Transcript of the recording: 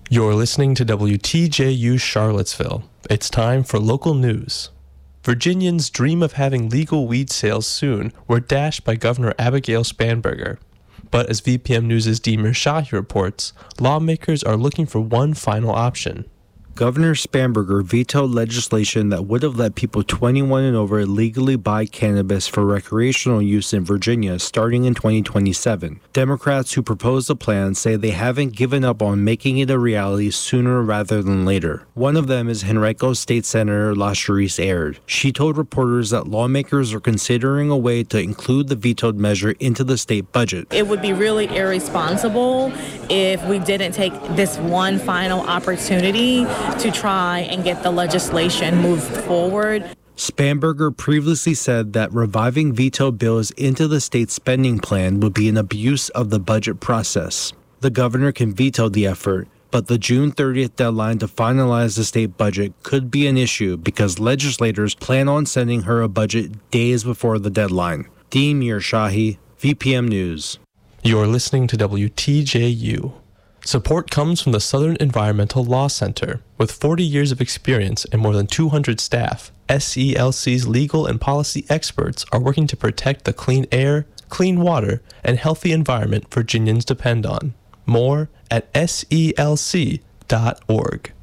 You're listening to WTJU Charlottesville. It's time for local news. Virginians' dream of having legal weed sales soon were dashed by Governor Abigail Spanberger. But as VPM News' Deemer Shahi reports, lawmakers are looking for one final option. Governor Spanberger vetoed legislation that would have let people 21 and over legally buy cannabis for recreational use in Virginia starting in 2027. Democrats who proposed the plan say they haven't given up on making it a reality sooner rather than later. One of them is Henrico State Senator LaSharice Aird. She told reporters that lawmakers are considering a way to include the vetoed measure into the state budget. It would be really irresponsible if we didn't take this one final opportunity to try and get the legislation moved forward. Spanberger previously said that reviving veto bills into the state spending plan would be an abuse of the budget process. The governor can veto the effort, but the June 30th deadline to finalize the state budget could be an issue because legislators plan on sending her a budget days before the deadline. Deemer Shahi, VPM News. You're listening to WTJU. Support comes from the Southern Environmental Law Center. With 40 years of experience and more than 200 staff, SELC's legal and policy experts are working to protect the clean air, clean water, and healthy environment Virginians depend on. More at selc.org.